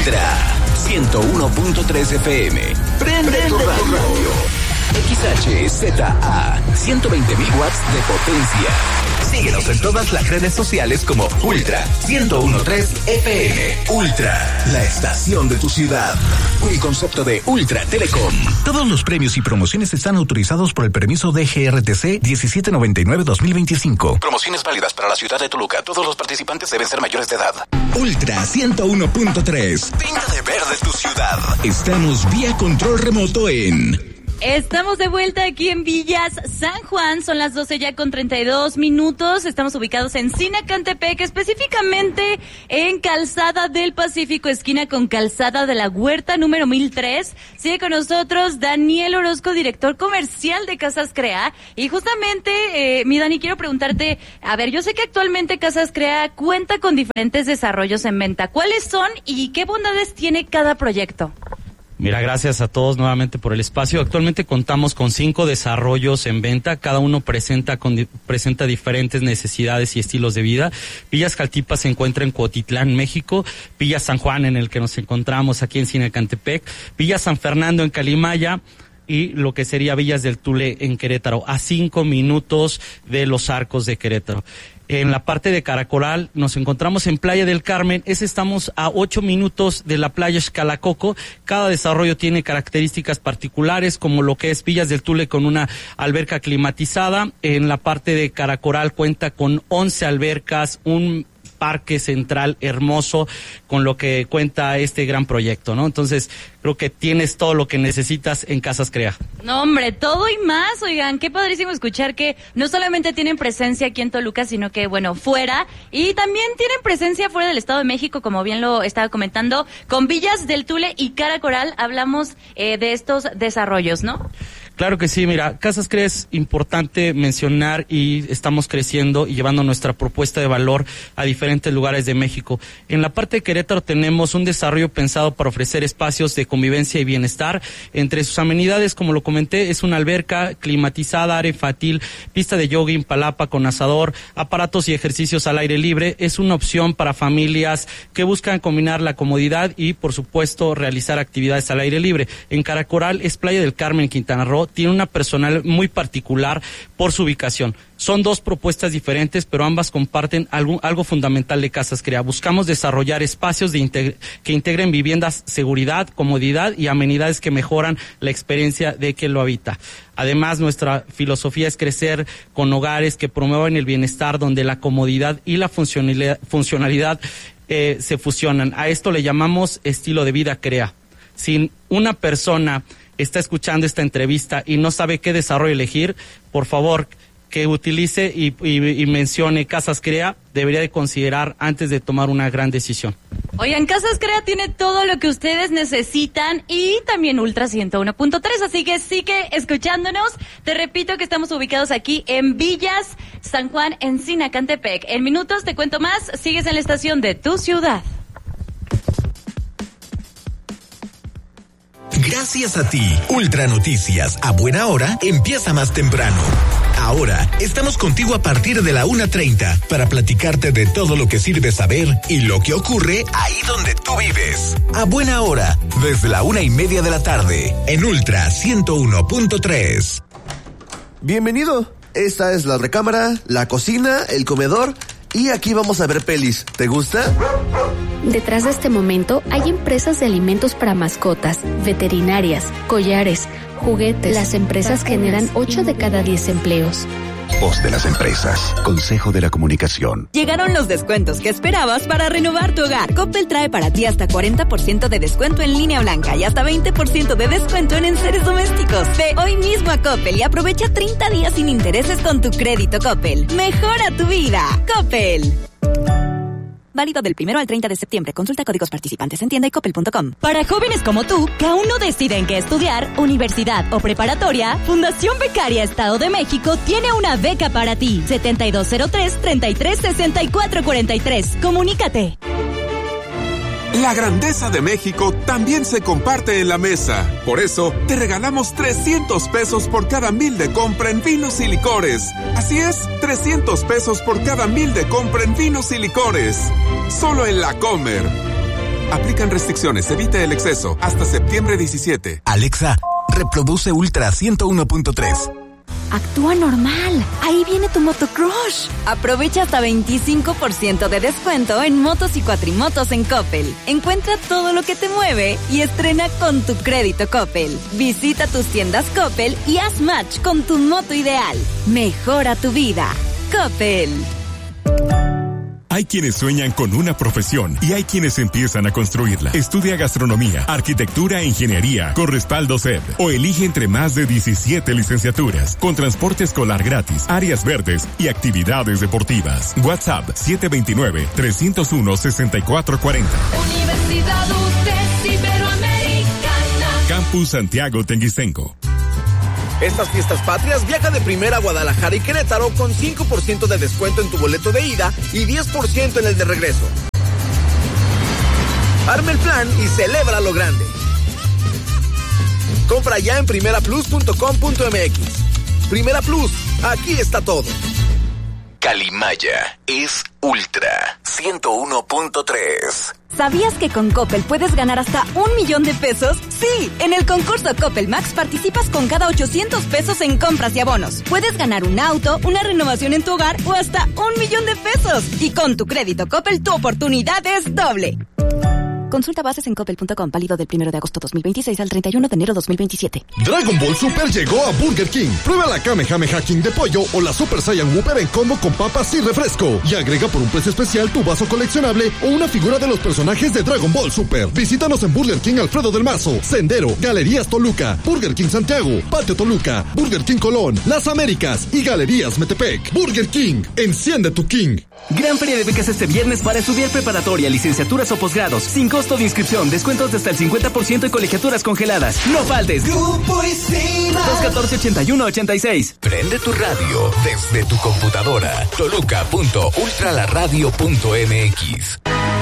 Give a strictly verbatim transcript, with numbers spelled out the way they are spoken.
Ultra ciento uno punto tres F M. Prende, Prende tu radio. radio. X H Z A, ciento veinte mil watts de potencia. Síguenos en todas las redes sociales como Ultra ciento uno punto tres F M. Ultra, la estación de tu ciudad. Un concepto de Ultra Telecom. Todos los premios y promociones están autorizados por el permiso de G R T C diecisiete noventa y nueve dos mil veinticinco. Promociones válidas para la ciudad de Toluca. Todos los participantes deben ser mayores de edad. Ultra ciento uno punto tres. Pinta de verde tu ciudad. Estamos vía control remoto en... Estamos de vuelta aquí en Villas San Juan, son las doce ya con treinta y dos minutos, estamos ubicados en Sinacantepec, específicamente en Calzada del Pacífico, esquina con Calzada de la Huerta, número mil tres. Sigue con nosotros Daniel Orozco, director comercial de Casas Crea, y justamente, eh, mi Dani, quiero preguntarte, a ver, yo sé que actualmente Casas Crea cuenta con diferentes desarrollos en venta, ¿cuáles son y qué bondades tiene cada proyecto? Mira, gracias a todos nuevamente por el espacio. Actualmente contamos con cinco desarrollos en venta. Cada uno presenta con, presenta diferentes necesidades y estilos de vida. Villas Jaltipa se encuentra en Cuautitlán, México. Villas San Juan, en el que nos encontramos aquí en Sinacantepec. Villas San Fernando en Calimaya. Y lo que sería Villas del Tule en Querétaro, a cinco minutos de los Arcos de Querétaro. En la parte de Caracolal nos encontramos en Playa del Carmen, ese estamos a ocho minutos de la playa Xcalacoco. Cada desarrollo tiene características particulares, como lo que es Villas del Tule con una alberca climatizada. En la parte de Caracolal cuenta con once albercas, un parque central hermoso, con lo que cuenta este gran proyecto, ¿no? Entonces, creo que tienes todo lo que necesitas en Casas Crea. No, hombre, todo y más, oigan, qué padrísimo escuchar que no solamente tienen presencia aquí en Toluca, sino que, bueno, fuera, y también tienen presencia fuera del Estado de México, como bien lo estaba comentando, con Villas del Tule y Caracolal, hablamos eh, de estos desarrollos, ¿no? Claro que sí, mira, Casas Crea es importante mencionar y estamos creciendo y llevando nuestra propuesta de valor a diferentes lugares de México. En la parte de Querétaro tenemos un desarrollo pensado para ofrecer espacios de convivencia y bienestar. Entre sus amenidades, como lo comenté, es una alberca climatizada, área infantil, pista de jogging, palapa con asador, aparatos y ejercicios al aire libre. Es una opción para familias que buscan combinar la comodidad y, por supuesto, realizar actividades al aire libre. En Caracolal es Playa del Carmen, Quintana Roo. Tiene una personal muy particular por su ubicación. Son dos propuestas diferentes, pero ambas comparten algo, algo fundamental de Casas Crea. Buscamos desarrollar espacios de integ- que integren viviendas, seguridad, comodidad y amenidades que mejoran la experiencia de quien lo habita. Además, nuestra filosofía es crecer con hogares que promuevan el bienestar, donde la comodidad y la funcionalidad, funcionalidad eh, se fusionan. A esto le llamamos estilo de vida Crea. Si una persona está escuchando esta entrevista y no sabe qué desarrollo elegir, por favor, que utilice y, y, y mencione Casas Crea, debería de considerar antes de tomar una gran decisión. Oigan, Casas Crea tiene todo lo que ustedes necesitan y también Ultra ciento uno punto tres, así que sigue escuchándonos. Te repito que estamos ubicados aquí en Villas San Juan, en Sinacantepec. En minutos te cuento más, sigues en la estación de tu ciudad. Gracias a ti, Ultra Noticias a buena hora empieza más temprano. Ahora estamos contigo a partir de la una treinta para platicarte de todo lo que sirve saber y lo que ocurre ahí donde tú vives. A buena hora, desde la una y media de la tarde, en Ultra ciento uno punto tres. Bienvenido. Esta es la recámara, la cocina, el comedor y aquí vamos a ver pelis. ¿Te gusta? Detrás de este momento hay empresas de alimentos para mascotas, veterinarias, collares, juguetes. Las empresas generan ocho de cada diez empleos. Voz de las empresas. Consejo de la Comunicación. Llegaron los descuentos que esperabas para renovar tu hogar. Coppel trae para ti hasta cuarenta por ciento de descuento en línea blanca y hasta veinte por ciento de descuento en enseres domésticos. Ve hoy mismo a Coppel y aprovecha treinta días sin intereses con tu crédito Coppel. Mejora tu vida. Coppel. Válido del primero al treinta de septiembre. Consulta códigos participantes en tienda y coppel punto com. Para jóvenes como tú, que aún no deciden qué estudiar, universidad o preparatoria, Fundación Becaria Estado de México tiene una beca para ti. setenta y dos cero tres, treinta y tres, sesenta y cuatro cuarenta y tres. Comunícate. La grandeza de México también se comparte en la mesa. Por eso, te regalamos trescientos pesos por cada mil de compra en vinos y licores. Así es, trescientos pesos por cada mil de compra en vinos y licores. Solo en La Comer. Aplican restricciones, evite el exceso. Hasta septiembre diecisiete. Alexa, reproduce Ultra ciento uno punto tres. Actúa normal. Ahí viene tu motocrush. Aprovecha hasta veinticinco por ciento de descuento en motos y cuatrimotos en Coppel. Encuentra todo lo que te mueve y estrena con tu crédito Coppel. Visita tus tiendas Coppel y haz match con tu moto ideal. Mejora tu vida. Coppel. Hay quienes sueñan con una profesión y hay quienes empiezan a construirla. Estudia gastronomía, arquitectura e ingeniería con respaldo S E D o elige entre más de diecisiete licenciaturas con transporte escolar gratis, áreas verdes y actividades deportivas. WhatsApp siete dos nueve, tres cero uno, seis cuatro cuatro cero. Universidad U T E S Iberoamericana. Campus Santiago Tenguistenco. Estas fiestas patrias viaja de primera a Guadalajara y Querétaro con cinco por ciento de descuento en tu boleto de ida y diez por ciento en el de regreso. Arma el plan y celebra lo grande. Compra ya en primera plus punto com punto m x. Primera Plus, aquí está todo. Calimaya es Ultra ciento uno punto tres. ¿Sabías que con Coppel puedes ganar hasta un millón de pesos? Sí, en el concurso Coppel Max participas con cada ochocientos pesos en compras y abonos. Puedes ganar un auto, una renovación en tu hogar o hasta un millón de pesos. Y con tu crédito Coppel tu oportunidad es doble. Consulta bases en coppel punto com, válido del primero de agosto dos mil veintiséis al treinta y uno de enero dos mil veintisiete. Dragon Ball Super llegó a Burger King. Prueba la Kamehameha King de pollo o la Super Saiyan Whopper en combo con papas y refresco. Y agrega por un precio especial tu vaso coleccionable o una figura de los personajes de Dragon Ball Super. Visítanos en Burger King Alfredo del Mazo, Sendero, Galerías Toluca, Burger King Santiago, Patio Toluca, Burger King Colón, Las Américas y Galerías Metepec. Burger King, enciende tu King. Gran feria de becas este viernes para estudiar preparatoria, licenciaturas o posgrados. Sin costo de inscripción, descuentos de hasta el cincuenta por ciento y colegiaturas congeladas. ¡No faltes! Grupo Isima. dos uno cuatro, ochenta y uno ochenta y seis. Prende tu radio desde tu computadora. Toluca punto ultralaradio punto m x.